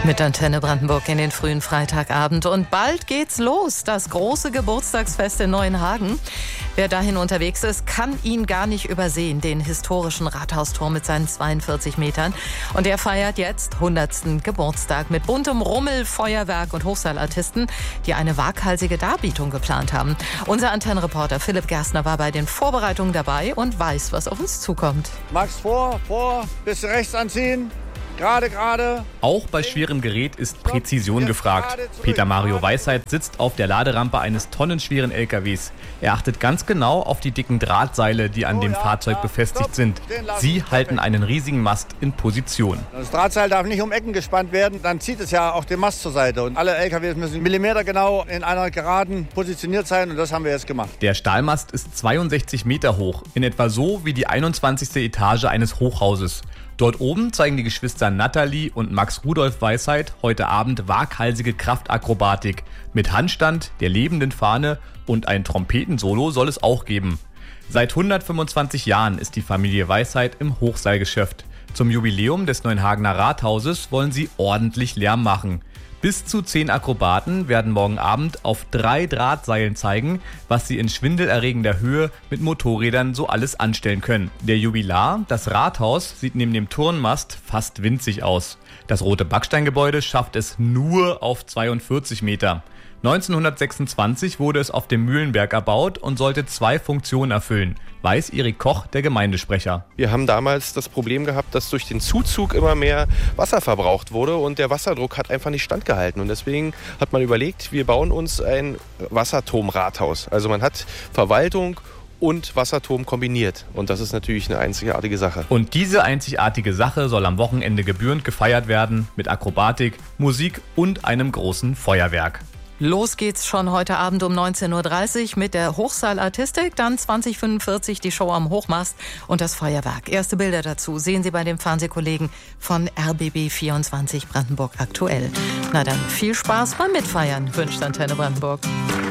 Mit Antenne Brandenburg in den frühen Freitagabend. Und bald geht's los, das große Geburtstagsfest in Neuenhagen. Wer dahin unterwegs ist, kann ihn gar nicht übersehen, den historischen Rathausturm mit seinen 42 Metern. Und er feiert jetzt 100. Geburtstag mit buntem Rummel, Feuerwerk und Hochseilartisten, die eine waghalsige Darbietung geplant haben. Unser Antennenreporter Philipp Gerstner war bei den Vorbereitungen dabei und weiß, was auf uns zukommt. Max vor, bisschen rechts anziehen. Gerade. Auch bei schwerem Gerät ist Präzision gefragt. Peter Mario Weisheit sitzt auf der Laderampe eines tonnenschweren LKWs. Er achtet ganz genau auf die dicken Drahtseile, die an dem Fahrzeug befestigt sind. Sie halten einen riesigen Mast in Position. Das Drahtseil darf nicht um Ecken gespannt werden, dann zieht es ja auch den Mast zur Seite. Und alle LKWs müssen millimetergenau in einer Geraden positioniert sein und das haben wir jetzt gemacht. Der Stahlmast ist 62 Meter hoch, in etwa so wie die 21. Etage eines Hochhauses. Dort oben zeigen die Geschwister Nathalie und Max Rudolf Weisheit heute Abend waghalsige Kraftakrobatik. Mit Handstand, der lebenden Fahne und ein Trompetensolo soll es auch geben. Seit 125 Jahren ist die Familie Weisheit im Hochseilgeschäft. Zum Jubiläum des Neuenhagener Rathauses wollen sie ordentlich Lärm machen. Bis zu 10 Akrobaten werden morgen Abend auf 3 Drahtseilen zeigen, was sie in schwindelerregender Höhe mit Motorrädern so alles anstellen können. Der Jubilar, das Rathaus, sieht neben dem Turnmast fast winzig aus. Das rote Backsteingebäude schafft es nur auf 42 Meter. 1926 wurde es auf dem Mühlenberg erbaut und sollte 2 Funktionen erfüllen, weiß Erik Koch, der Gemeindesprecher. Wir haben damals das Problem gehabt, dass durch den Zuzug immer mehr Wasser verbraucht wurde und der Wasserdruck hat einfach nicht standgehalten. Und deswegen hat man überlegt, wir bauen uns ein Wasserturmrathaus. Also man hat Verwaltung und Wasserturm kombiniert. Und das ist natürlich eine einzigartige Sache. Und diese einzigartige Sache soll am Wochenende gebührend gefeiert werden mit Akrobatik, Musik und einem großen Feuerwerk. Los geht's schon heute Abend um 19.30 Uhr mit der Hochseilartistik, dann 20:45 die Show am Hochmast und das Feuerwerk. Erste Bilder dazu sehen Sie bei den Fernsehkollegen von RBB24 Brandenburg aktuell. Na dann, viel Spaß beim Mitfeiern, wünscht Antenne Brandenburg.